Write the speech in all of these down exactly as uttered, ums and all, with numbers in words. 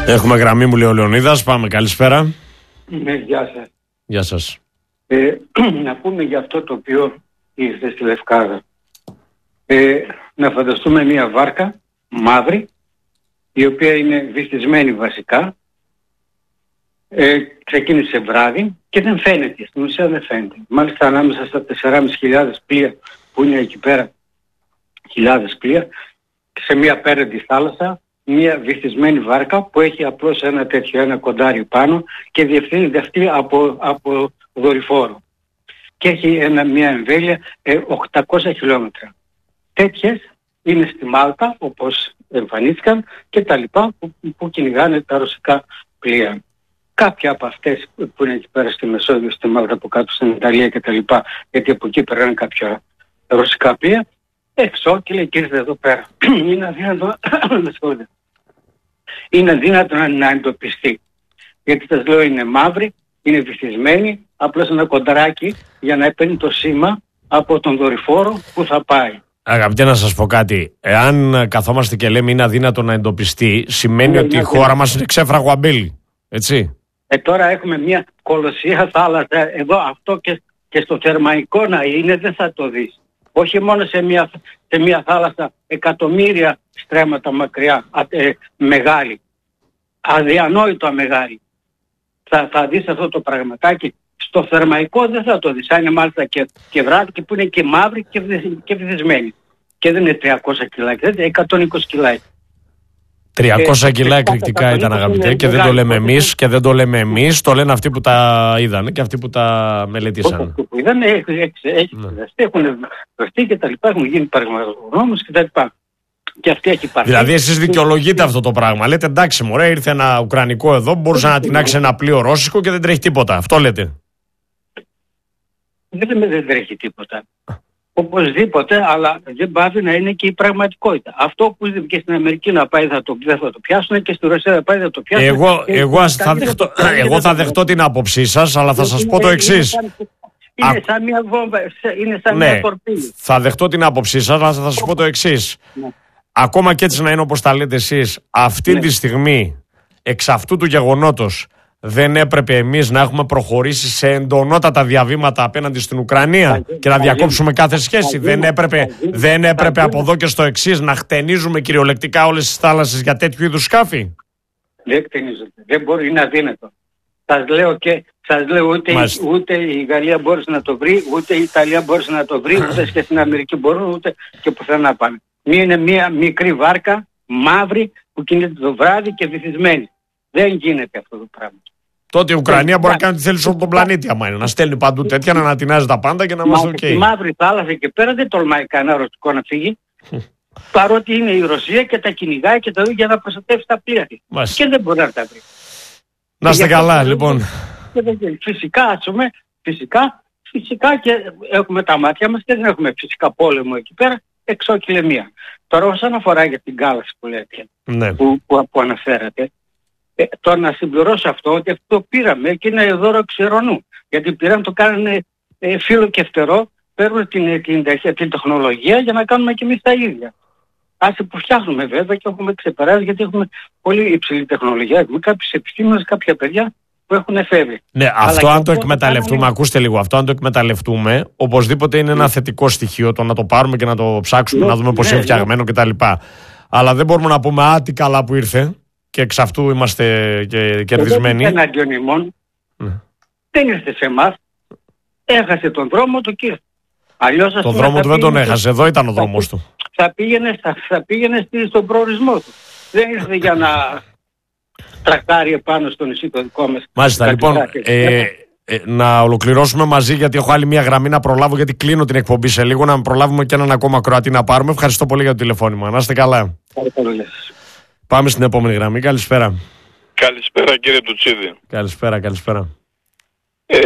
Έχουμε γραμμή, μου λέει ο Λεωνίδας. Πάμε, καλησπέρα. Ναι, γεια σας. Γεια σας. Ε, να πούμε για αυτό το οποίο ήρθε στη Λευκάδα. Ε, να φανταστούμε μια βάρκα μαύρη, η οποία είναι βυθισμένη βασικά. Ε, ξεκίνησε βράδυ και δεν φαίνεται, στην ουσία δεν φαίνεται. Μάλιστα ανάμεσα στα τεσσεράμισι χιλιάδες πλοία που είναι εκεί πέρα, χιλιάδες πλοία, σε μια απέραντη θάλασσα, μια βυθισμένη βάρκα που έχει απλώς ένα τέτοιο, ένα κοντάρι πάνω και διευθύνεται αυτή από, από δορυφόρο. Και έχει ένα, μια εμβέλεια ε, οκτακόσια χιλιόμετρα. Τέτοιες είναι στη Μάλτα, όπως εμφανίστηκαν, και τα λοιπά που, που κυνηγάνε τα ρωσικά πλοία. Κάποια από αυτές που είναι εκεί πέρα στη Μεσόγειο, στη Μάλτα, από κάτω στην Ιταλία και τα λοιπά, γιατί από εκεί περνάνε κάποια ρωσικά πλοία, έξω και λέει, κύριε εδώ πέρα. Είναι αδύνατο, είναι αδύνατο να, να εντοπιστεί. Γιατί σας λέω είναι μαύρη, είναι βυθισμένη, απλώς ένα κοντράκι για να παίρνει το σήμα από τον δορυφόρο που θα πάει. Αγαπητέ, να σας πω κάτι. Εάν καθόμαστε και λέμε είναι αδύνατο να εντοπιστεί, σημαίνει είναι ότι η χώρα μας είναι ξέφραγο αμπέλι. Έτσι. Ε, τώρα έχουμε μια κολοσσία θάλασσα εδώ, αυτό και, και στο Θερμαϊκό να είναι, δεν θα το δεις. Όχι μόνο σε μια, σε μια θάλασσα εκατομμύρια στρέμματα μακριά, α, ε, μεγάλη, αδιανόητο μεγάλη. Θα, θα δεις αυτό το πραγματάκι. Στο Θερμαϊκό δεν θα το δεις. Αν είναι μάλιστα και, και βράδυ και που είναι και μαύρη και, και βυθισμένη. Και δεν είναι τριακόσια κιλά, είναι εκατόν είκοσι κιλά. τριακόσια κιλά εκρηκτικά ήταν, αγαπητέ, και δεν το λέμε εμείς και δεν το λέμε εμείς, το λένε αυτοί που τα είδαν και αυτοί που τα μελετήσαν. Αυτοί που είδαν έχουν βρεθεί και τα λοιπά, έχουν γίνει παραγματογνώμους και τα λοιπά. Και αυτή έχει πάρει. Δηλαδή εσείς δικαιολογείτε αυτό το πράγμα. Λέτε εντάξει μωρέ, ήρθε ένα ουκρανικό εδώ, μπορούσε να τεινάξει ένα πλοίο ρώσικο και δεν τρέχει τίποτα. Αυτό λέτε. Δεν λέμε δεν τρέχει τίποτα. Οπωσδήποτε, αλλά δεν πάβει να είναι και η πραγματικότητα. Αυτό που είδε και στην Αμερική να πάει θα το, δεν θα το πιάσουν και στη Ρωσία να πάει θα το πιάσουν. Εγώ, εγώ, θα, δεχτώ, εγώ θα δεχτώ την άποψή σας, αλλά θα σας πω το εξής. Είναι σαν μια βόμβα, είναι σαν ναι, μια φορτίλη. Θα δεχτώ την άποψή σας, αλλά θα σας πω το εξής. Ναι. Ακόμα και έτσι να είναι όπως τα λέτε εσείς, αυτή ναι. τη στιγμή, εξ αυτού του γεγονότος, δεν έπρεπε εμείς να έχουμε προχωρήσει σε εντονότατα διαβήματα απέναντι στην Ουκρανία θα, και να διακόψουμε θα, κάθε σχέση. Θα, δεν έπρεπε, θα, δεν έπρεπε θα, από εδώ και στο εξής να χτενίζουμε κυριολεκτικά όλες τις θάλασσες για τέτοιου είδους σκάφη. Δεν χτενίζονται. Δεν μπορεί, είναι αδύνατο. Σας λέω και σας λέω ούτε, ούτε η Γαλλία μπόρεσε να το βρει, ούτε η Ιταλία μπόρεσε να το βρει, ούτε και στην Αμερική μπορούν, ούτε και πουθενά πάνε. Μία είναι μια μικρή βάρκα, μαύρη, που κινείται το βράδυ και βυθισμένη. Δεν γίνεται αυτό το πράγμα. Τότε η Ουκρανία μπορεί να κάνει ό,τι θέλει σε όλο τον πλανήτη, άμα είναι. Να στέλνει παντού τέτοια, να ανατινάζει τα πάντα και να είμαστε οκ. Στη μαύρη θάλασσα και πέρα δεν τολμάει κανένα ρωσικό να φύγει. Παρότι είναι η Ρωσία και τα κυνηγάει και τα δει για να προστατεύσει τα πλοία της. Και δεν μπορεί να τα βρει. Να είστε καλά, λοιπόν. Φυσικά, ας πούμε, φυσικά, φυσικά και έχουμε τα μάτια μας και δεν έχουμε φυσικά πόλεμο εκεί πέρα, εξόκυλε μία. Τώρα όσον αφορά για την κάλαση που λέτε, ναι. που, που, που αναφέρατε, ε, τώρα να συμπληρώσω αυτό ότι αυτό το πήραμε και είναι δώρο ξερονού. Γιατί πήραν, το κάνανε ε, φύλλο και φτερό, παίρνουν την, την, την, την τεχνολογία για να κάνουμε και εμείς τα ίδια. Άσε που φτιάχνουμε βέβαια και έχουμε ξεπεράσει γιατί έχουμε πολύ υψηλή τεχνολογία. Έχουμε κάποιους επιστήμονες, κάποια παιδιά που έχουν εφεύρει. Ναι, αυτό αν το εκμεταλλευτούμε, κάνουμε... ακούστε λίγο, αυτό αν το εκμεταλλευτούμε, οπωσδήποτε είναι ένα θετικό στοιχείο το να το πάρουμε και να το ψάξουμε, ναι, να δούμε πώς ναι, είναι φτιαγμένο ναι. κτλ. Αλλά δεν μπορούμε να πούμε α, τι καλά που ήρθε και εξ αυτού είμαστε και κερδισμένοι. Δεν είναι εναντίον ημών. Ναι. Δεν ήρθε σε εμάς. Έχασε τον δρόμο του και αλλιώς τον δρόμο του δεν τον έχασε, εδώ ήταν ο δρόμος του. Θα πήγαινε, θα, θα πήγαινε στον προορισμό του. Δεν ήρθε για να τρακτάρει επάνω στο νησί το δικό μας. Μάλιστα, λοιπόν, ε, ε, να ολοκληρώσουμε μαζί γιατί έχω άλλη μια γραμμή να προλάβω γιατί κλείνω την εκπομπή σε λίγο, να προλάβουμε και έναν ακόμα Κροατή να πάρουμε. Ευχαριστώ πολύ για το τηλεφώνημα. Να είστε καλά. Πάμε στην επόμενη γραμμή. Καλησπέρα. Καλησπέρα κύριε Τουτσίδη. Καλησπέρα, καλησπέρα. Ε,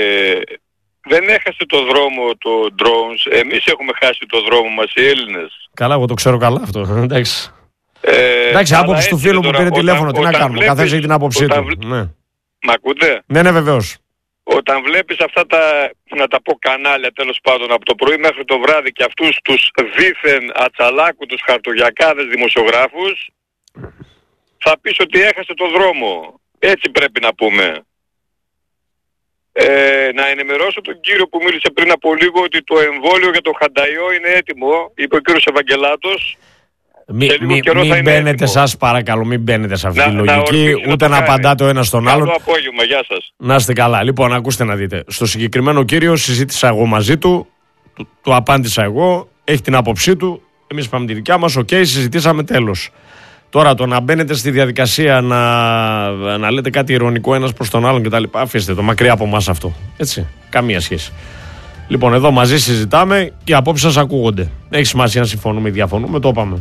δεν έχασε το δρόμο το drones. Εμείς έχουμε χάσει το δρόμο μας οι Έλληνες. Καλά, εγώ το ξέρω καλά αυτό. Εντάξει. Ε, Εντάξει, άποψη του φίλου που πήρε τηλέφωνο. Τι να κάνουμε. Καθένας έχει την άποψή του. Βλέ... Ναι. Μ' ακούτε? Ναι, ναι, βεβαίως. Όταν βλέπεις αυτά τα, να τα πω κανάλια τέλος πάντων από το πρωί μέχρι το βράδυ και αυτούς τους δίθεν ατσαλάκου, τους χαρτογιακάδες δημοσιογράφους, θα πεις ότι έχασε το δρόμο. Έτσι πρέπει να πούμε. Ε, να ενημερώσω τον κύριο που μίλησε πριν από λίγο ότι το εμβόλιο για το Χανταϊό είναι έτοιμο, είπε ο κύριος Ευαγγελάτος. Μην μη, μη μπαίνετε, σας παρακαλώ, μην μπαίνετε σε αυτή να, τη λογική, να ούτε να απαντάτε ο ένας στον άλλον. Καλό απόγευμα, γεια σας. Να είστε καλά. Λοιπόν, ακούστε να δείτε. Στο συγκεκριμένο κύριο συζήτησα εγώ μαζί του, του, του απάντησα εγώ, έχει την άποψή του, εμείς είπαμε τη δικιά μας, οκ, okay, συζητήσαμε, τέλος. Τώρα το να μπαίνετε στη διαδικασία να, να λέτε κάτι ειρωνικό ένας προς τον άλλον κτλ. Αφήστε το, μακριά από εμάς αυτό. Έτσι, καμία σχέση. Λοιπόν, εδώ μαζί συζητάμε και οι απόψεις σας ακούγονται. Έχει σημασία να συμφωνούμε ή διαφωνούμε, το είπαμε.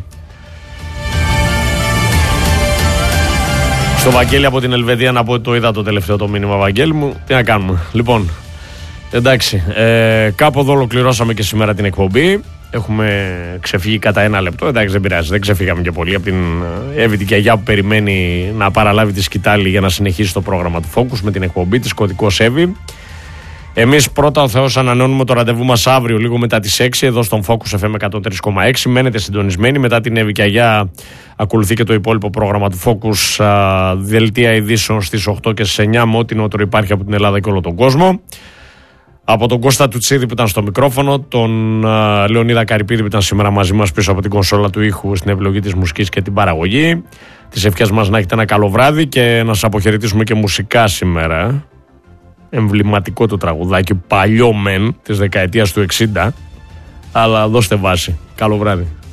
Στο Βαγγέλη από την Ελβετία να πω ότι το είδα το τελευταίο το μήνυμα, Βαγγέλη μου. Τι να κάνουμε. Λοιπόν, εντάξει, ε, κάπου εδώ ολοκληρώσαμε και σήμερα την εκπομπή. Έχουμε ξεφύγει κατά ένα λεπτό. Εντάξει, δεν πειράζει, δεν ξεφύγαμε και πολύ από την Εύη την Κιαγιά που περιμένει να παραλάβει τη σκητάλη για να συνεχίσει το πρόγραμμα του Focus με την εκπομπή της Κωδικός Εύη. Εμείς πρώτα ο Θεός ανανεώνουμε το ραντεβού μας αύριο λίγο μετά τις έξι εδώ στον Focus εφ εμ εκατόν τρία κόμμα έξι. Μένετε συντονισμένοι. Μετά την Εύη Κιαγιά ακολουθεί και το υπόλοιπο πρόγραμμα του Focus, α, δελτία ειδήσεων στις οκτώ και στις εννιά με ό,τι νεότερο υπάρχει από την Ελλάδα και όλο τον κόσμο. Από τον Κώστα Τουτσίδη που ήταν στο μικρόφωνο, τον α, Λεωνίδα Καρυπίδη που ήταν σήμερα μαζί μας πίσω από την κονσόλα του ήχου στην επιλογή της μουσικής και την παραγωγή. Τις ευχές μας να έχετε ένα καλό βράδυ και να σας αποχαιρετήσουμε και μουσικά σήμερα. Εμβληματικό το τραγουδάκι, παλιό μεν, της δεκαετίας του εξήντα, αλλά δώστε βάση. Καλό βράδυ.